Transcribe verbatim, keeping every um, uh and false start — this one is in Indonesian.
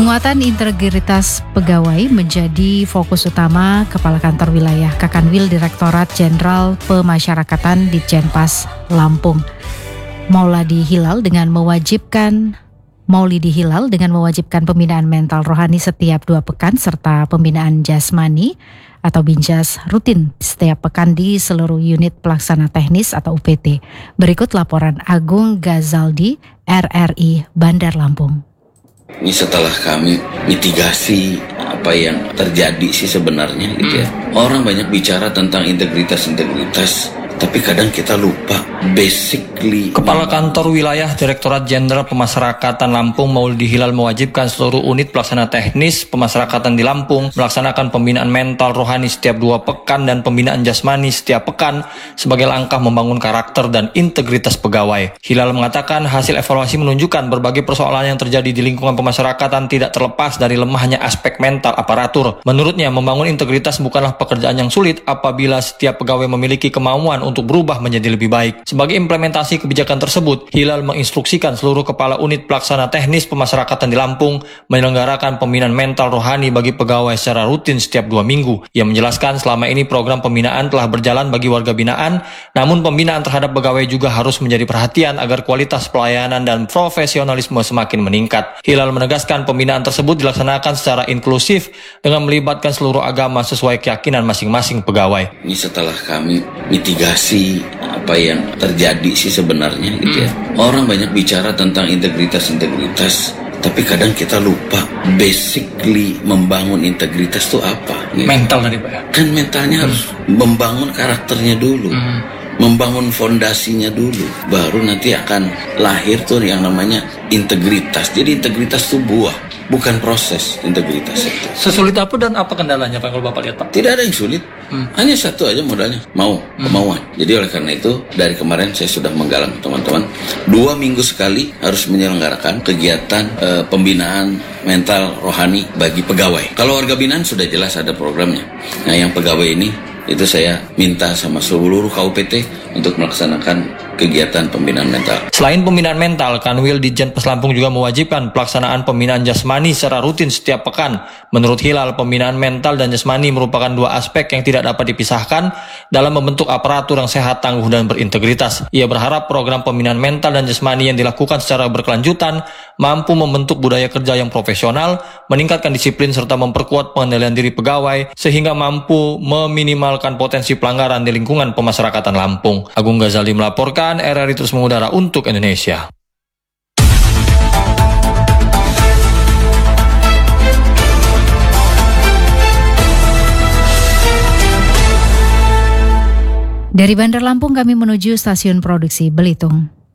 Penguatan integritas pegawai menjadi fokus utama Kepala Kantor Wilayah Kakanwil Direktorat Jenderal Pemasyarakatan Ditjenpas Lampung. Maulidi Hilal dengan mewajibkan Maulidi Hilal dengan mewajibkan pembinaan mental rohani setiap dua pekan serta pembinaan jasmani atau binjas rutin setiap pekan di seluruh unit pelaksana teknis atau U P T. Berikut laporan Agung Ghazaldi, R R I Bandar Lampung. Ini setelah kami mitigasi apa yang terjadi sih sebenarnya gitu ya. Orang banyak bicara tentang integritas-integritas, tapi kadang kita lupa basically. Kepala Kantor Wilayah Direktorat Jenderal Pemasyarakatan Lampung Maulidi Hilal mewajibkan seluruh unit pelaksana teknis pemasyarakatan di Lampung melaksanakan pembinaan mental rohani setiap dua pekan dan pembinaan jasmani setiap pekan sebagai langkah membangun karakter dan integritas pegawai. Hilal mengatakan hasil evaluasi menunjukkan berbagai persoalan yang terjadi di lingkungan pemasyarakatan tidak terlepas dari lemahnya aspek mental aparatur. Menurutnya, membangun integritas bukanlah pekerjaan yang sulit apabila setiap pegawai memiliki kemauan untuk berubah menjadi lebih baik. Sebagai implementasi kebijakan tersebut, Hilal menginstruksikan seluruh kepala unit pelaksana teknis pemasyarakatan di Lampung menyelenggarakan pembinaan mental rohani bagi pegawai secara rutin setiap dua minggu. Ia menjelaskan selama ini program pembinaan telah berjalan bagi warga binaan, namun pembinaan terhadap pegawai juga harus menjadi perhatian agar kualitas pelayanan dan profesionalisme semakin meningkat. Hilal menegaskan pembinaan tersebut dilaksanakan secara inklusif dengan melibatkan seluruh agama sesuai keyakinan masing-masing pegawai. Ini setelah kami mitigasi apa yang terjadi sih sebenarnya gitu ya. Orang banyak bicara tentang integritas-integritas, tapi kadang kita lupa basically membangun integritas itu apa gitu. Mental tadi Pak ya? Kan mentalnya hmm. harus membangun karakternya dulu, hmm. membangun fondasinya dulu, baru nanti akan lahir tuh yang namanya integritas. Jadi integritas itu buah, bukan proses integritas itu. Sesulit apa dan apa kendalanya Pak kalau Bapak lihat Pak? Tidak ada yang sulit, hmm. hanya satu aja modalnya, mau, hmm. kemauan. Jadi oleh karena itu dari kemarin saya sudah menggalang teman-teman, dua minggu sekali harus menyelenggarakan kegiatan e, pembinaan mental rohani bagi pegawai. Kalau warga binaan sudah jelas ada programnya. Nah yang pegawai ini itu saya minta sama seluruh K U P T untuk melaksanakan kegiatan pembinaan mental. Selain pembinaan mental, Kanwil Ditjenpas Lampung juga mewajibkan pelaksanaan pembinaan jasmani secara rutin setiap pekan. Menurut Hilal, pembinaan mental dan jasmani merupakan dua aspek yang tidak dapat dipisahkan dalam membentuk aparatur yang sehat, tangguh, dan berintegritas. Ia berharap program pembinaan mental dan jasmani yang dilakukan secara berkelanjutan mampu membentuk budaya kerja yang profesional, meningkatkan disiplin, serta memperkuat pengendalian diri pegawai, sehingga mampu meminimalkan potensi pelanggaran di lingkungan pemasyarakatan Lampung. Agung Ghazaldi melaporkan, R R I terus mengudara untuk Indonesia. Dari Bandar Lampung kami menuju stasiun produksi Belitung.